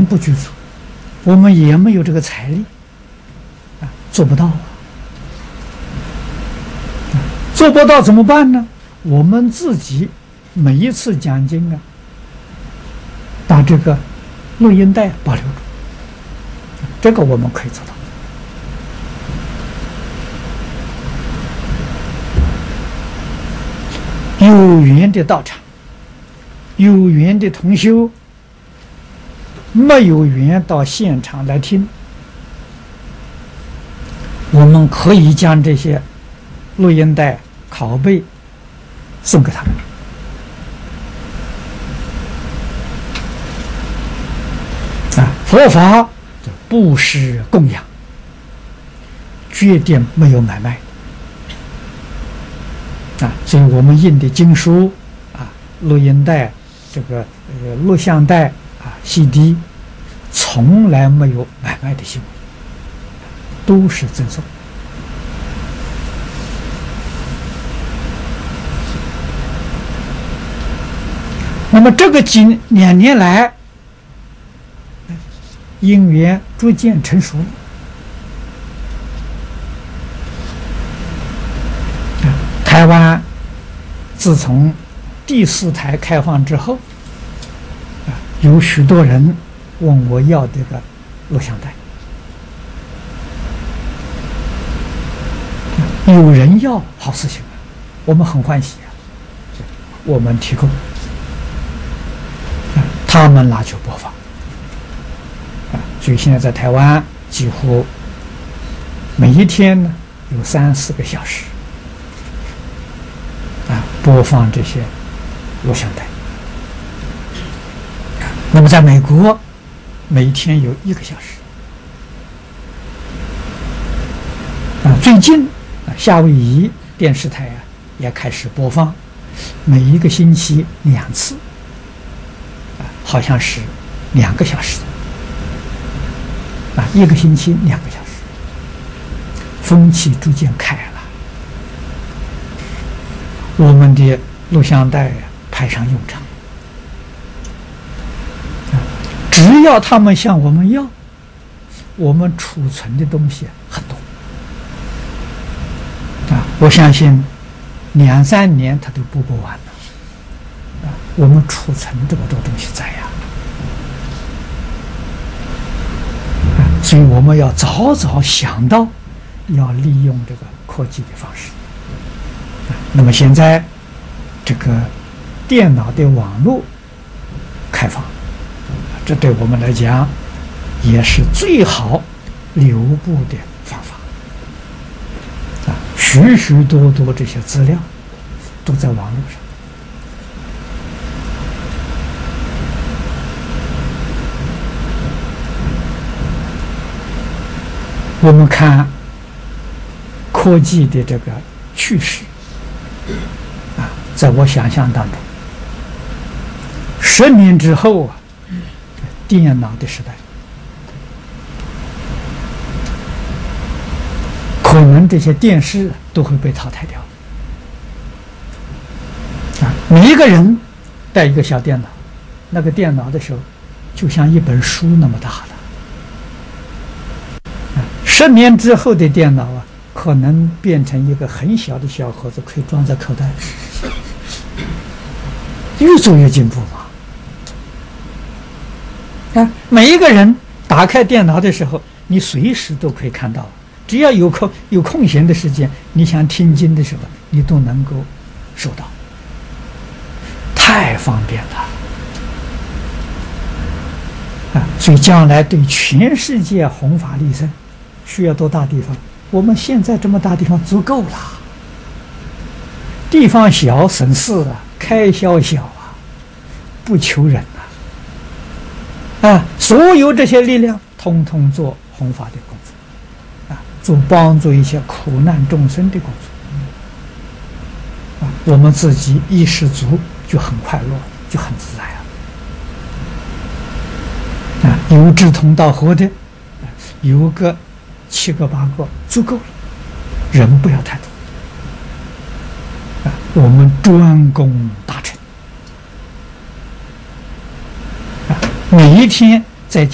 不具足，我们也没有这个财力，做不到啊。做不到怎么办呢？我们自己每一次讲经啊，把这个录音带保留住，这个我们可以做到。有缘的道场，有缘的同修，没有缘到现场来听，我们可以将这些录音带拷贝送给他们。佛法布施供养，绝对没有买卖所以我们印的经书录音带、这个录像带CD， 从来没有买卖的行为，都是赠送。那么这个2年来，因缘逐渐成熟了。台湾自从第4台开放之后，有许多人问我要这个录像带，有人要，好事情我们很欢喜我们提供，他们拿去播放所以现在在台湾几乎每一天呢有3-4个小时播放这些录像带。那么在美国每天有1个小时最近夏威夷电视台也开始播放，每1个星期2次好像是2个小时1个星期2个小时，风气逐渐开了。我们的录像带派上用场，只要他们向我们要，我们储存的东西很多我相信2-3年他都播不完了我们储存这么多东西在所以我们要早早想到要利用这个科技的方式那么现在这个电脑的网络开放，这对我们来讲也是最好留步的方法许许多多这些资料都在网络上。我们看科技的这个趋势在我想象当中10年之后电脑的时代，可能这些电视都会被淘汰掉每一个人带一个小电脑，那个电脑的时候就像一本书那么大的10年之后的电脑可能变成一个很小的小盒子，可以装在口袋里，越做越进步嘛每一个人打开电脑的时候，你随时都可以看到，只要有空闲的时间，你想听经的时候，你都能够收到，太方便了所以将来对全世界弘法利生需要多大地方？我们现在这么大地方足够了，地方小省事开销小不求人所有这些力量通通做弘法的工作做帮助一些苦难众生的工作我们自己一失足就很快乐，就很自在有志同道合的有个7个8个足够了，人不要太多我们专攻大乘每一天